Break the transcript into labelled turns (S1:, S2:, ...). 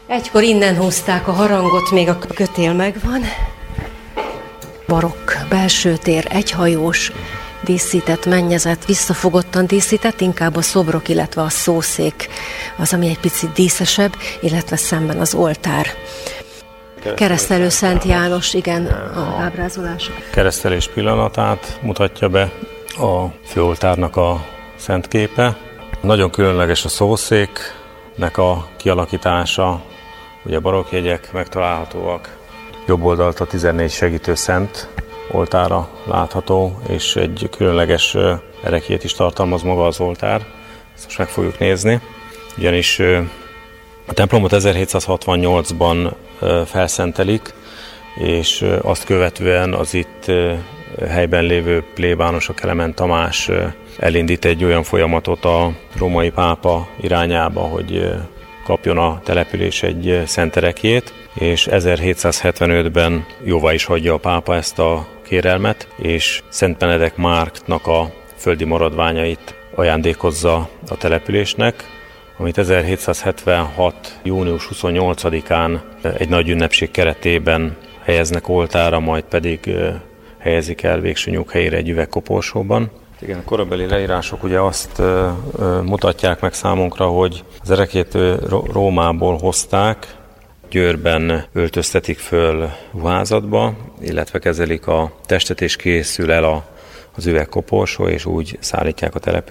S1: Egykor innen hozták a harangot, még a kötél megvan. Barokk belső tér, egyhajós, díszített, mennyezett, visszafogottan díszített, inkább a szobrok, illetve a szószék az, ami egy picit díszesebb, illetve szemben az oltár. Keresztelő Szent János, igen, a ábrázolás.
S2: Keresztelés pillanatát mutatja be a főoltárnak a szent képe. Nagyon különleges a szószéknek a kialakítása, ugye barokkjegyek megtalálhatóak. Jobb oldalt a 14 segítő szent oltára látható, és egy különleges ereklyét is tartalmaz maga az oltár. Ezt most meg fogjuk nézni, ugyanis a templomot 1768-ban felszentelik, és azt követően az itt helyben lévő plébános, a Kelemen Tamás elindít egy olyan folyamatot a római pápa irányába, hogy kapjon a település egy szent ereklyét, és 1775-ben jóvá is hagyja a pápa ezt a kérelmet, és Szent Benedek Márknak a földi maradványait ajándékozza a településnek, amit 1776. június 28-án egy nagy ünnepség keretében helyeznek oltára, majd pedig helyezik el végső nyughelyére egy üvegkoporsóban. Igen, a korabeli leírások ugye azt mutatják meg számunkra, hogy az ereklyét Rómából hozták, Győrben öltöztetik föl ruházatba, illetve kezelik a testet, és készül el az üvegkoporsó, és úgy szállítják a településre.